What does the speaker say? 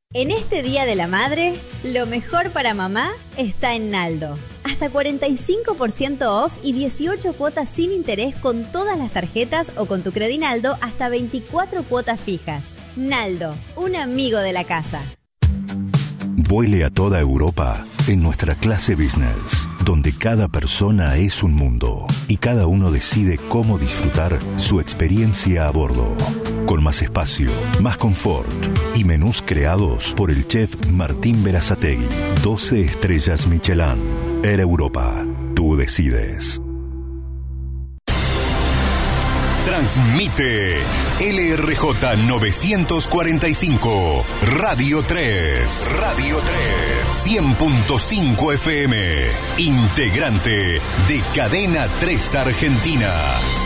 En este Día de la Madre, lo mejor para mamá está en Naldo. Hasta 45% off y 18 cuotas sin interés con todas las tarjetas o con tu Credinaldo hasta 24 cuotas fijas. Naldo, un amigo de la casa. Vuele a toda Europa en nuestra clase business, donde cada persona es un mundo y cada uno decide cómo disfrutar su experiencia a bordo. Con más espacio, más confort y menús creados por el chef Martín Berazategui. 12 estrellas Michelin. Air Europa. Tú decides. Transmite LRJ 945, Radio 3. Radio 3. 100.5 FM. Integrante de Cadena 3 Argentina.